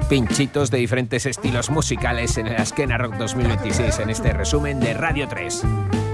pinchitos de diferentes estilos musicales en el Azkena Rock 2026 en este resumen de Radio 3.